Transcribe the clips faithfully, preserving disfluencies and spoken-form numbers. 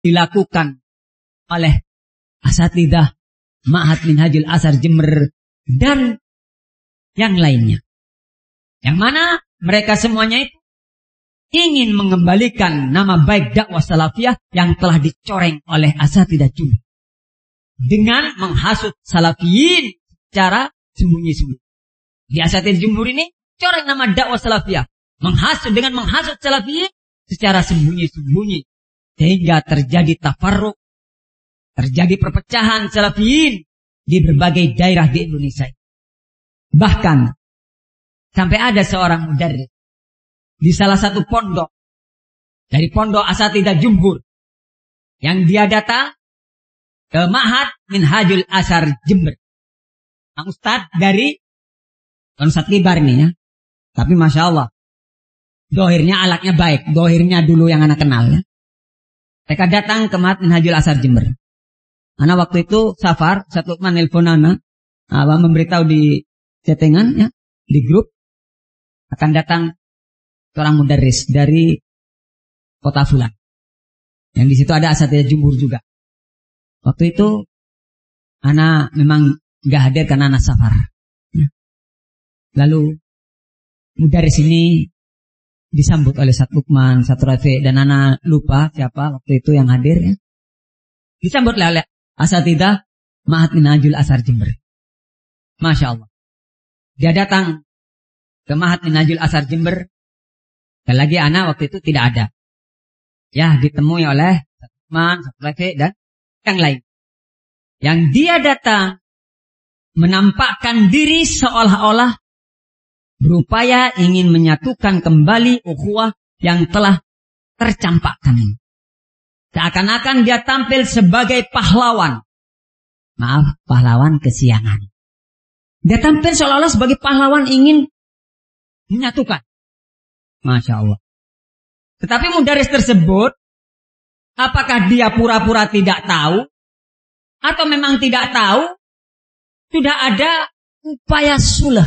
dilakukan oleh asatidah Ma'had Minhajul Athar Jember dan yang lainnya. Yang mana mereka semuanya itu ingin mengembalikan nama baik dakwah salafiyah yang telah dicoreng oleh asatidah Jumhur dengan menghasut salafiyin secara sembunyi-sembunyi. Di asatidah Jumhur ini coreng nama dakwah salafiyah, menghasut dengan menghasut salafiyin secara sembunyi-sembunyi sehingga terjadi tafarruq, terjadi perpecahan salafiyin di berbagai daerah di Indonesia. Bahkan sampai ada seorang mudarris di salah satu pondok dari pondok asatidah Jumhur yang dia datang ke Ma'had Minhajul Athar Jember. Nah, Ustadz dari Ustadz Kibar ini ya. Tapi Masya Allah, dohirnya alatnya baik. Dohirnya dulu yang anak kenal ya. Mereka datang ke Ma'had Minhajul Athar Jember. Karena waktu itu Safar, Ustadz Lukman nelpon Ana, memberitahu di chattingan ya, di grup, akan datang seorang mudarris dari kota Fulan. Yang di situ ada asatidah Jumhur juga. Waktu itu Ana memang gak hadir karena Ana Safar. Lalu mudarris ini disambut oleh Ustadz Lukman, Ustadz Rafi, dan Ana lupa siapa waktu itu yang hadir ya. Disambut oleh asatidah Ma'had Minhajul Athar Jember. Masya Allah. Dia datang ke Ma'had Minhajul Athar Jember. Dan lagi Ana waktu itu tidak ada. Ya, ditemui oleh Ustadz Lukman, Ustadz Rafi, dan yang lain. Yang dia datang menampakkan diri seolah-olah berupaya ingin menyatukan kembali ukhuwah yang telah tercampakkan ini. Seakan-akan dia tampil sebagai pahlawan. Maaf, pahlawan kesiangan. Dia tampil seolah-olah sebagai pahlawan ingin menyatukan. Masya Allah. Tetapi mudarris tersebut, apakah dia pura-pura tidak tahu? Atau memang tidak tahu? Sudah ada upaya sulh,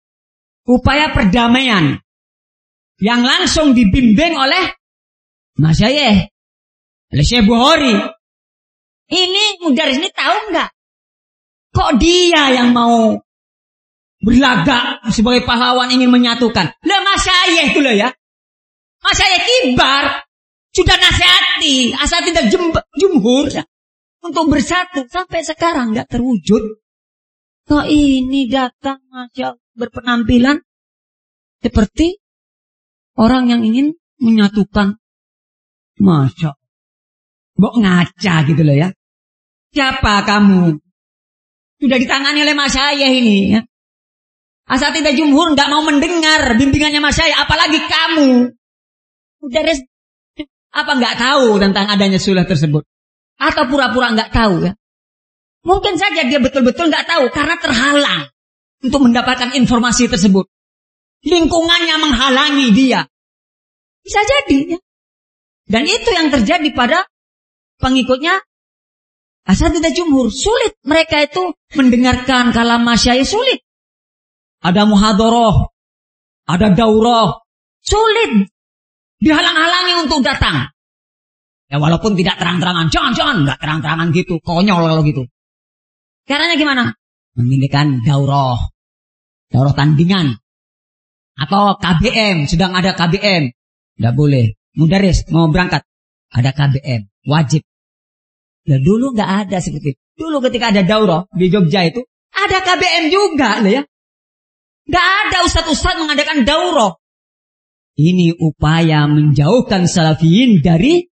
upaya perdamaian yang langsung dibimbing oleh masyayikh, oleh Syekh Bukhari. Ini mudarris ini tahu enggak? Kok dia yang mau berlagak sebagai pahlawan ingin menyatukan? Lah masyayikh itu loh ya. Masyayikh Kibar sudah nasihati asatidah Jumhur ya, untuk bersatu sampai sekarang enggak terwujud. Kok ini datang Masya Allah, berpenampilan seperti orang yang ingin menyatukan. Masya Allah. Mbok ngaca gitu loh ya. Siapa kamu? Sudah ditangani oleh masyayikh ini ya. Asatidah Jumhur enggak mau mendengar bimbingannya masyayikh, apalagi kamu. Mudarris apa enggak tahu tentang adanya sulh tersebut? Atau pura-pura enggak tahu ya? Mungkin saja dia betul-betul enggak tahu karena terhalang untuk mendapatkan informasi tersebut. Lingkungannya menghalangi dia. Bisa jadi ya. Dan itu yang terjadi pada pengikutnya asatidah Jumhur. Sulit mereka itu mendengarkan kalam masyayikh, sulit. Ada muhadharah, ada daurah, sulit. Dihalang-halangi untuk datang. Ya walaupun tidak terang-terangan, jangan-jangan enggak terang-terangan gitu, konyol kalau gitu. Caranya gimana? Memilihkan daurah, daurah tandingan, atau K B M, sedang ada K B M, enggak boleh. Mudarris mau berangkat, ada K B M, wajib. Ya dulu enggak ada seperti itu. Dulu ketika ada daurah di Jogja itu, ada K B M juga loh ya. Enggak ada ustadz-ustadz mengadakan daurah. Ini upaya menjauhkan salafiyin dari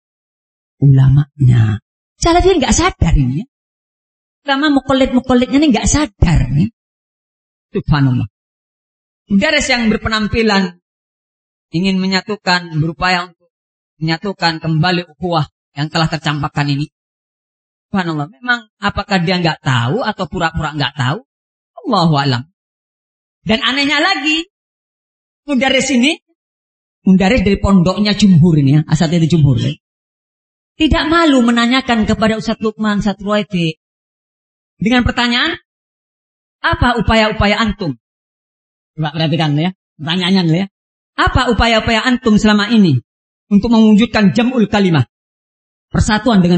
ulamanya. Salafiyin enggak sadar ini ya. Ulama muqallid-muqallidnya ini enggak sadar nih. Subhanallah. Mudarris yang berpenampilan ingin menyatukan, berupaya untuk menyatukan kembali ukhuwah yang telah tercampakkan ini. Subhanallah. Memang apakah dia enggak tahu atau pura-pura enggak tahu? Allahu a'lam. Dan anehnya lagi, mudarris ini, mudarris dari pondoknya Jumhur ini ya, asatidah Jumhur. Ya. Tidak malu menanyakan kepada Ustadz Lukman, Ustadz Ruwaidi dengan pertanyaan, apa upaya-upaya antum? Coba perhatikan ya, pertanyaannya ya. Apa upaya-upaya antum selama ini untuk mewujudkan jam'ul kalimah? persatuan dengan